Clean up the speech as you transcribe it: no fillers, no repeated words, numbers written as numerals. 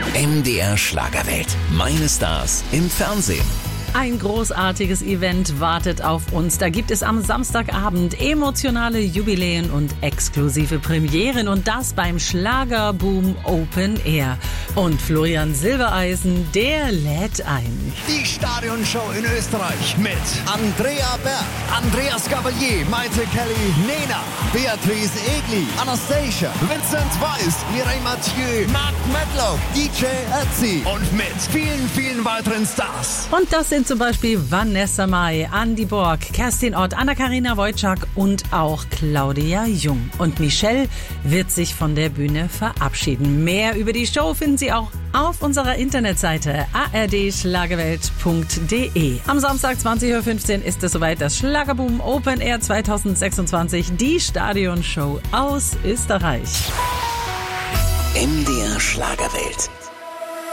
MDR Schlagerwelt. Meine Stars im Fernsehen. Ein großartiges Event wartet auf uns. Da gibt es am Samstagabend emotionale Jubiläen und exklusive Premieren und das beim Schlagerboom Open Air. Und Florian Silbereisen, der lädt ein. Die Stadionshow in Österreich mit Andrea Berg, Andreas Gabalier, Maite Kelly, Nena, Beatrice Egli, Anastasia, Vincent Weiss, Mireille Mathieu, Mark Medlock, DJ Ötzi und mit vielen, vielen weiteren Stars. Und das sind zum Beispiel Vanessa Mai, Andi Borg, Kerstin Ott, Anna-Karina Wojcik und auch Claudia Jung. Und Michelle wird sich von der Bühne verabschieden. Mehr über die Show finden Sie auch auf unserer Internetseite ardschlagerwelt.de. Am Samstag 20.15 Uhr ist es soweit, das Schlagerboom Open Air 2026, die Stadionshow aus Österreich. MDR Schlagerwelt.